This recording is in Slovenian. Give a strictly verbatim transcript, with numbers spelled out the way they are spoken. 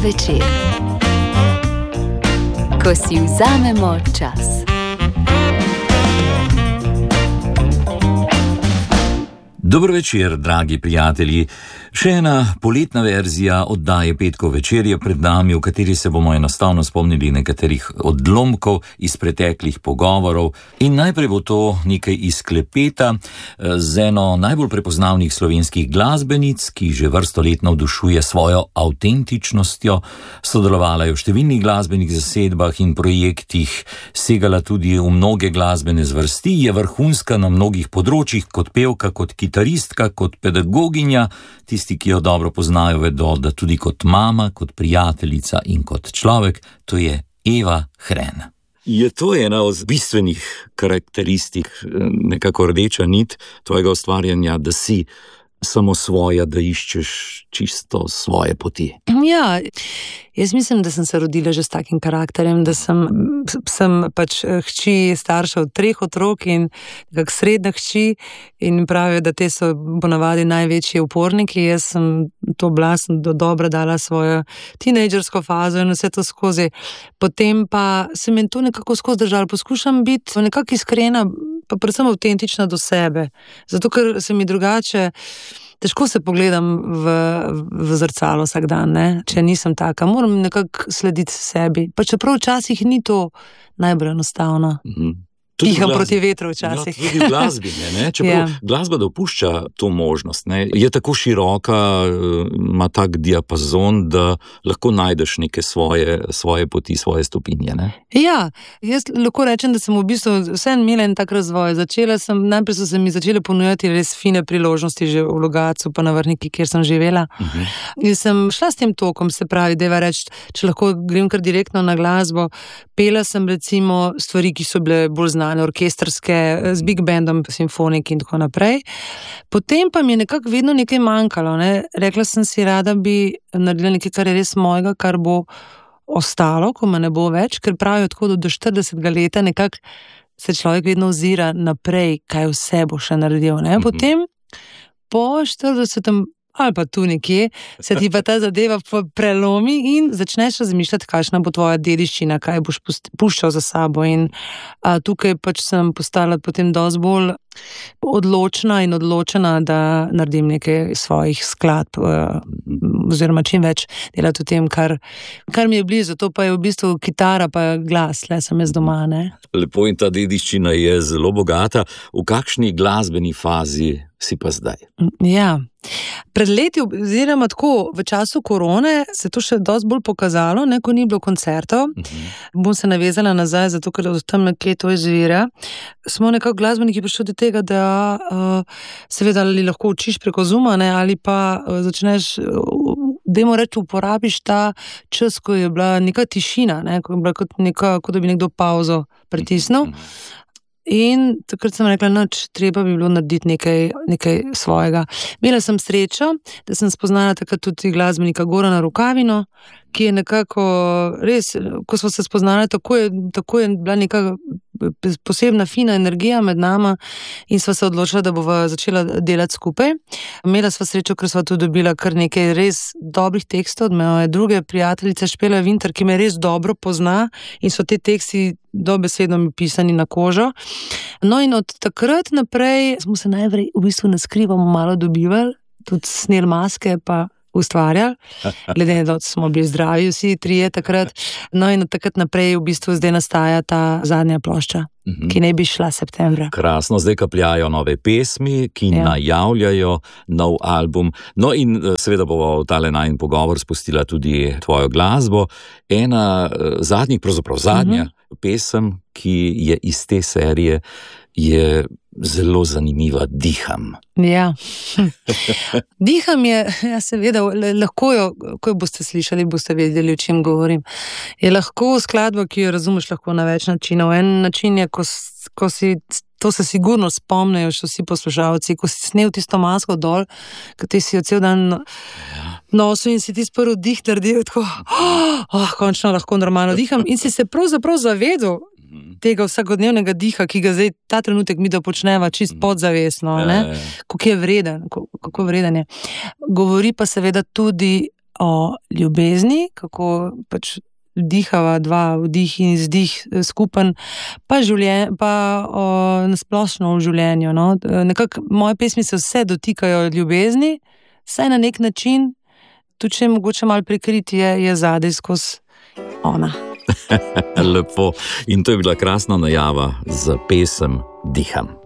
večer, ko si vzamemo čas. Dobro večer, dragi prijatelji. Še ena poletna verzija oddaje Petkov večer je pred nami, v kateri se bomo enostavno spomnili nekaterih odlomkov iz preteklih pogovorov. In najprej bo to nekaj iz klepeta z eno najbolj prepoznavnih slovenskih glasbenic, ki že vrsto let navdušuje svojo avtentičnostjo. Sodelovala je v številnih glasbenih zasedbah in projektih, segala tudi v mnoge glasbene zvrsti, je vrhunska na mnogih področjih, kot pevka, kot kitaristka, kot pedagoginja. Tisti, ki jo dobro poznajo, vedo, da tudi kot mama, kot prijateljica in kot človek, to je Eva Hren. Je to ena od bistvenih karakteristik, nekako rdeča nit tvojega ustvarjanja, da si samo svoja, da iščeš čisto svoje poti? Ja, jaz mislim, da sem se rodila že s takim karakterjem, da sem, sem pač hči starša od treh otrok in kak srednja hči in pravijo, da te so ponavadi največji uporniki. Jaz sem to oblast do dobra dala svojo tinejdžersko fazo in vse to skozi. Potem pa se mi to nekako skozi držala. Poskušam biti nekako iskrena, pa predvsem avtentična do sebe. Zato, ker se mi drugače težko se pogledam v, v zrcalo vsak dan, ne? Če nisem taka. Moram nekako slediti sebi. Pa čeprav včasih ni to najbolj enostavno. Mm-hmm. Piham proti vetru včasih. Ja, tudi v glasbi, ne? Čeprav ja. Glasba dopušča to možnost, ne? Je tako široka, ima tak diapazon, da lahko najdeš neke svoje, svoje poti, svoje stopinje, ne? Ja, jaz lahko rečem, da sem v bistvu vse imela en tak razvoj. Začela sem, najprej so se mi začele ponujati res fine priložnosti že v Logatcu, pa na Vrhniki, kjer sem živela. Uh-huh. In sem šla s tem tokom, se pravi, deva reči, če lahko grem kar direktno na glasbo. Pela sem recimo stvari, ki so bile bolj znane, orkestrske, z big bandom, simfoniki in tako naprej. Potem pa mi je nekako vedno nekaj manjkalo. Ne? Rekla sem si, rada bi naredila nekaj, kar je res mojega, kar bo ostalo, ko me ne bo več, ker pravijo tako, da do štiridesetega leta nekako se človek vedno ozira naprej, kaj vse bo še naredil. Ne? Potem po štiridesetem ali pa tu nekje, se ti pa ta zadeva prelomi in začneš razmišljati, kakšna bo tvoja dediščina, kaj boš puščal za sabo. In a, tukaj pač sem postala potem dosti bolj odločna in odločena, da naredim nekaj svojih skladb, oziroma čim več delati o tem, kar, kar mi je blizu. To pa je v bistvu kitara pa glas, le sem jaz doma, ne? Lepo, in ta dediščina je zelo bogata. V kakšni glasbeni fazi si pa zdaj? Ja, pred leti, oziroma tako, v času korone se to še dosti bolj pokazalo, ne, ko ni bilo koncertov. Uh-huh. Bom se navezala nazaj, zato ker od tam nekje to izvira. Smo nekako glasbeniki prišli do tega, da uh, seveda ali lahko učiš preko Zooma, ne, ali pa uh, začneš, uh, dajmo reči, uporabiš ta čas, ko je bila neka tišina, ne, ko je bila kot, neka, kot da bi nekdo pauzo pritisnil. Uh-huh. In takrat sem rekla, noč, treba bi bilo narediti nekaj, nekaj svojega. Imela sem srečo, da sem spoznala takrat tudi glasbenika Gorana Rukavino, ki je nekako res, ko smo se spoznali, tako je, tako je bila neka posebna fina energija med nama in sva se odločila, da bova začela delati skupaj. Imela sva srečo, ker sva tudi dobila kar nekaj res dobrih tekstov od moje druge prijateljice Špela Vinter, ki me res dobro pozna in so te teksti dobesedno mi pisani na kožo. No in od takrat naprej smo se najprej v bistvu na skrivo malo dobivali, tudi snel maske pa ustvarjali, glede na to, da smo bili zdravi vsi trije takrat. No in od takrat naprej v bistvu zdaj nastaja ta zadnja plošča, mm-hmm. ki naj bi šla septembra. Krasno, zdaj kapljajo nove pesmi, ki ja. najavljajo nov album. No in seveda bomo v tale najin pogovor spustila tudi tvojo glasbo. Ena zadnjih, pravzaprav zadnja mm-hmm. pesem, ki je iz te serije, je zelo zanimiva, Diham. Ja. Diham je, ja seveda, lahko jo, ko jo boste slišali, boste vedeli, o čem govorim. Je lahko skladba, ki jo razumeš lahko na več načinov. En način je, ko, ko si, to se sigurno spomnejo še vsi poslušalci, ko si snel tisto masko dol, ko ti si jo cel dan nosil in si ti prvi dih naredil, tako, oh, končno lahko normalno diham in si se pravzaprav zavedel tega vsakodnevnega diha, ki ga zdaj ta trenutek mi da počneva čist podzavestno, ne? Kako je vreden, kako vreden je. Govori pa seveda tudi o ljubezni, kako pač dihava dva, vdih in izdih skupen, pa, življen, pa o, nasplošno v življenju. No? Nekako moje pesmi se vse dotikajo ljubezni, saj na nek način, tudi če je mogoče malo prikriti, je, je zadej skozi ona. Lepo. In to je bila krasna najava za pesem Diham.